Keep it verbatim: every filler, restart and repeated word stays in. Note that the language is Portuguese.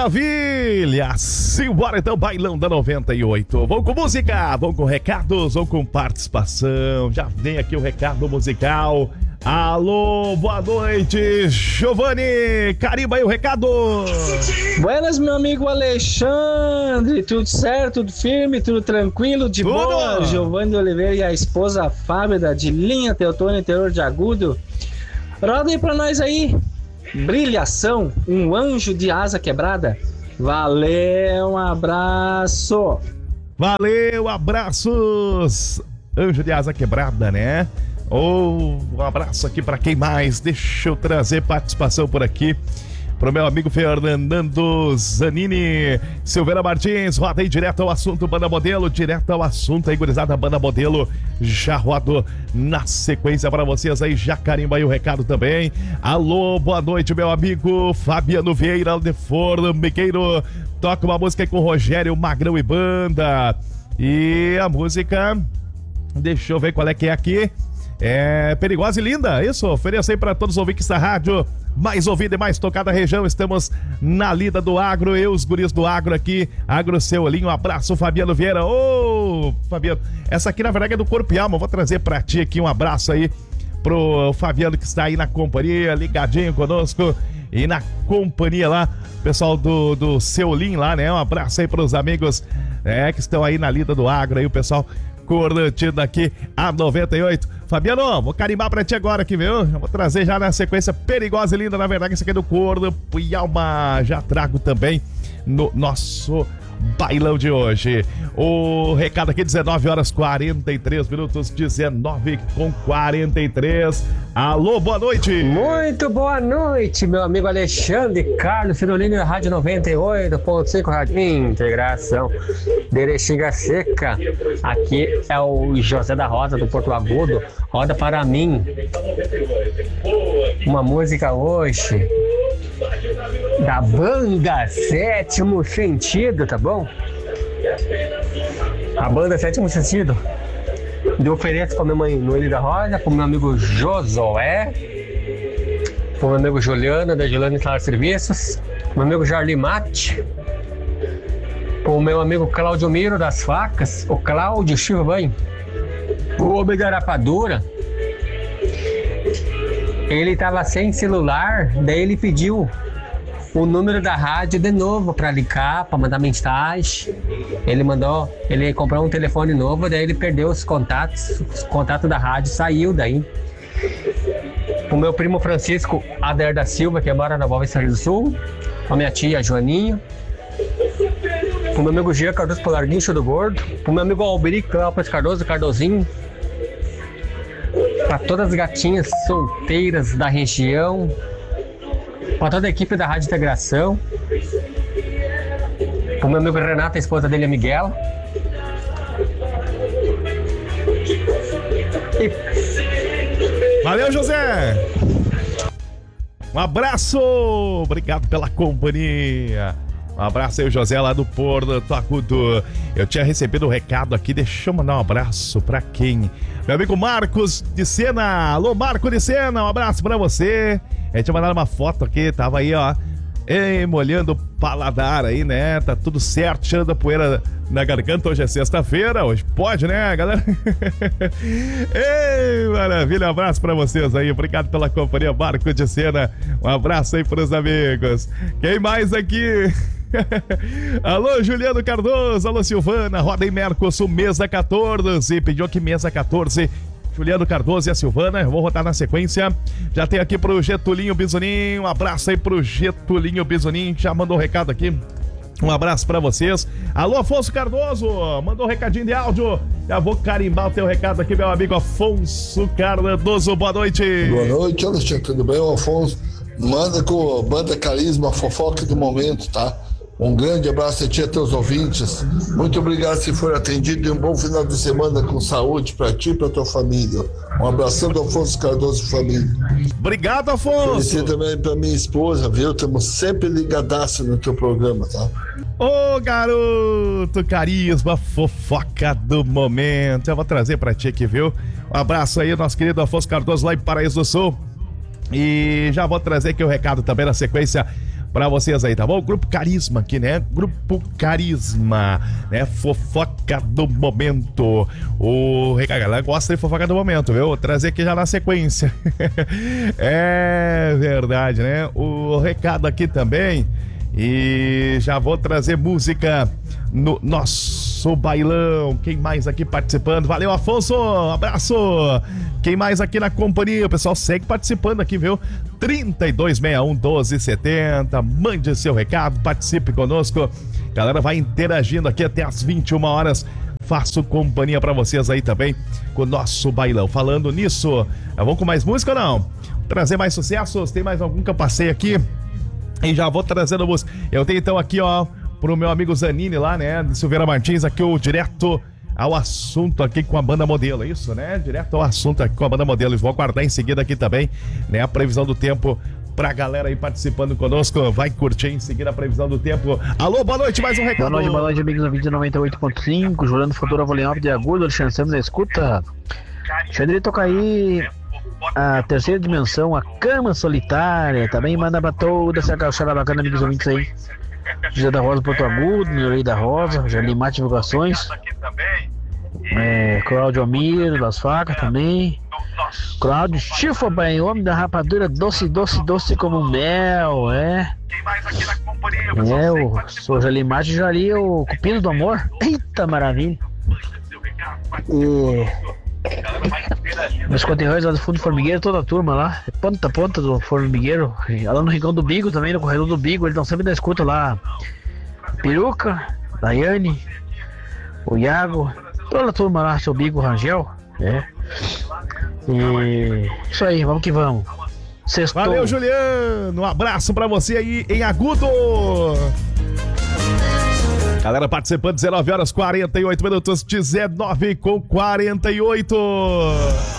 Maravilha! Simbora então, bailão da noventa e oito. Vamos com música, vamos com recados, vamos com participação. Já vem aqui o recado musical. Alô, boa noite, Giovanni. Carimba aí o recado. Buenas, meu amigo Alexandre. Tudo certo, tudo firme, tudo tranquilo, de Tudo. boa? Giovanni Oliveira e a esposa Fábio de Linha Teotônio, interior de Agudo. Roda aí pra nós aí. Brilhação, um anjo de asa quebrada. Valeu, um abraço. Valeu, abraços. Anjo de asa quebrada, né? Oh, um abraço aqui pra quem mais. Deixa eu trazer participação por aqui pro meu amigo Fernando Zanini. Silveira Martins, roda aí direto ao assunto, banda modelo, direto ao assunto aí, gurizada, banda modelo, já rodou na sequência pra vocês aí, já carimba aí o recado também. Alô, boa noite, meu amigo Fabiano Vieira de Formiqueiro, toca uma música aí com Rogério Magrão e banda. E a música, deixa eu ver qual é que é aqui. É Perigosa e Linda, isso, ofereço aí pra todos os ouvintes da rádio mais ouvida e mais tocada da região. Estamos na lida do agro, eu, os guris do agro aqui, Agro Seu Olhinho, um abraço, Fabiano Vieira. Ô, Fabiano, essa aqui na verdade é do Corpo e Alma, vou trazer pra ti aqui um abraço aí pro Fabiano que está aí na companhia, ligadinho conosco e na companhia lá, pessoal do, do Seu Olhinho lá, né, um abraço aí pros amigos é, que estão aí na lida do agro aí, o pessoal curtindo aqui a noventa e oito. Fabiano, vou carimbar pra ti agora aqui, viu? Eu vou trazer já na sequência Perigosa e Linda, na verdade esse aqui é do Corpo e Alma, já trago também no nosso bailão de hoje. O recado aqui, dezenove horas quarenta e três minutos, dezenove com quarenta e três. Alô, boa noite. Muito boa noite, meu amigo Alexandre Carlos Firolino, Rádio noventa e oito ponto cinco, Rádio Integração de Erechim Seca. Aqui é o José da Rosa do Porto Agudo. Roda para mim uma música hoje da banda Sétimo Sentido, tá bom? A banda Sétimo Sentido. Eu ofereço pra minha mãe Noeli da Rosa, pro meu amigo Josué, pro meu amigo Juliana, da Juliana Instalar Serviços, pro meu amigo Jarli Mate, pro meu amigo Cláudio Miro das Facas, o Cláudio Chilvanho, o homem da Rapadura. Ele tava sem celular, daí ele pediu o número da rádio de novo para ligar, para mandar mensagem. Ele mandou, ele comprou um telefone novo, daí ele perdeu os contatos, os contatos da rádio, saiu daí. O meu primo Francisco Ader da Silva, que mora na Nova Estado do Sul, a minha tia Joaninha, o meu amigo Gia Cardoso Polarguinho do Gordo, o meu amigo Alberico Cláudio Cardoso, Cardozinho, para todas as gatinhas solteiras da região, para toda a equipe da Rádio Integração, para o meu amigo Renato, a esposa dele, a Miguela. E... Valeu, José! Um abraço! Obrigado pela companhia. Um abraço aí, o José, lá do Porto Agudo. Eu tinha recebido um recado aqui, deixa eu mandar um abraço pra quem? Meu amigo Marcos de Sena. Alô, Marco de Sena, um abraço pra você. A gente mandar uma foto aqui, tava aí, ó, ei, molhando o paladar aí, né? Tá tudo certo, tirando a poeira na garganta. Hoje é sexta-feira, hoje pode, né, galera? Ei, maravilha, um abraço pra vocês aí, obrigado pela companhia, Marco de Sena. Um abraço aí pros amigos. Quem mais aqui? Alô, Juliano Cardoso, alô, Silvana, roda em Mercosul, mesa quatorze, pediu aqui mesa quatorze, Juliano Cardoso e a Silvana, eu vou rodar na sequência. Já tem aqui pro Getulinho Bisoninho, um abraço aí pro Getulinho Bisoninho, já mandou um recado aqui. Um abraço pra vocês. Alô, Afonso Cardoso, mandou um recadinho de áudio. Já vou carimbar o teu recado aqui, meu amigo Afonso Cardoso, boa noite. Boa noite, Alexandre, tudo bem? O Afonso manda com a banda Carisma, fofoca do momento, tá? Um grande abraço a ti e a teus ouvintes. Muito obrigado se for atendido e um bom final de semana com saúde para ti e para tua família. Um abração do Afonso Cardoso e família. Obrigado, Afonso. Oferecer também para minha esposa, viu? Estamos sempre ligadaço no teu programa, tá? Ô, garoto, carisma, fofoca do momento. Eu vou trazer para ti aqui, viu? Um abraço aí, nosso querido Afonso Cardoso lá em Paraíso do Sul. E já vou trazer aqui o recado também na sequência pra vocês aí, tá bom? Grupo Carisma aqui, né? Grupo Carisma, né? Fofoca do momento. O recado, ela gosta de fofoca do momento, viu? Vou trazer aqui já na sequência. É verdade, né? O recado aqui também. E já vou trazer música no nosso bailão. Quem mais aqui participando? Valeu, Afonso! Abraço! Quem mais aqui na companhia? O pessoal segue participando aqui, viu? trinta e dois sessenta e um, doze setenta. Mande seu recado, participe conosco. Galera, vai interagindo aqui até as vinte e uma horas. Faço companhia pra vocês aí também com o nosso bailão. Falando nisso, vamos com mais música ou não? Trazer mais sucessos? Tem mais algum que eu passei aqui? E já vou trazendo música. Eu tenho então aqui, ó, pro meu amigo Zanini lá, né, de Silveira Martins, aqui o direto ao assunto aqui com a banda modelo, é isso, né? Direto ao assunto aqui com a banda modelo. Vou aguardar em seguida aqui também, né, a previsão do tempo pra galera aí participando conosco. Vai curtir em seguida a previsão do tempo. Alô, boa noite, mais um recado. Boa noite, boa noite, amigos ouvintes da noventa e oito ponto cinco, Jurando Futuro Avaliável de Agudo, Alexandre Santos na escuta. Xandri, toca aí a terceira dimensão, a cama solitária. Também manda pra toda essa calçada bacana, amigos ouvintes aí. José da Rosa, Porto Agudo, Melhorei da Rosa, Jalimar Divulgações, é, Cláudio Almiro, das Facas também. Cláudio Chifo, bem, homem da rapadura, doce, doce, doce como mel, é. É, eu sou Jalimar de Jari, o Cupido do Amor. Eita, maravilha. E meus conterrâneos lá do Fundo Formigueiro, toda a turma lá, ponta a ponta do Formigueiro, lá no Rincão do Bigo também, no Corredor do Bigo, eles estão sempre na escuta lá. Peruca, Daiane, o Iago, toda a turma lá, seu Bigo, Rangel, é. E isso aí, vamos que vamos. Sextou. Valeu, Juliano, um abraço pra você aí em Agudo. Galera participando, dezenove horas e quarenta e oito minutos, dezenove com quarenta e oito.